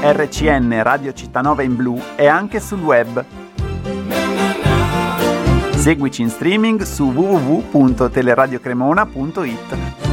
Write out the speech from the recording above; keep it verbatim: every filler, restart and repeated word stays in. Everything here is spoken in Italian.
R C N Radio Cittanova in blu e anche sul web. Seguici in streaming su w w w punto teleradiocremona punto it.